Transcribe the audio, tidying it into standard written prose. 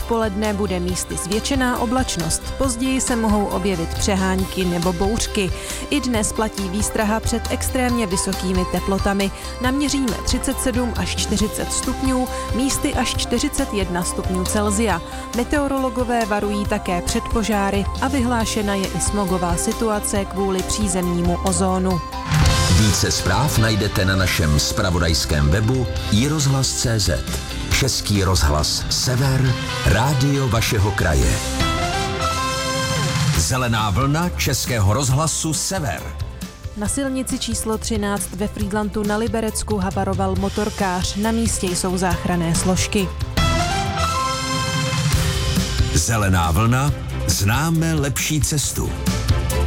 odpoledne bude místy zvětšená oblačnost. Později se mohou objevit přehánky nebo bouřky. I dnes platí výstraha před extrémně vysokými teplotami. Naměříme 37 až 40 stupňů, místy až 41 stupňů Celsia. Meteorologové varují také před požáry a vyhlášena je i smogová situace kvůli přízemnímu ozónu. Více zpráv najdete na našem zpravodajském webu iRozhlas.cz. Český rozhlas Sever, rádio vašeho kraje. Zelená vlna Českého rozhlasu Sever. Na silnici číslo 13 ve Frýdlantu na Liberecku havaroval motorkář. Na místě jsou záchranné složky. Zelená vlna, známe lepší cestu.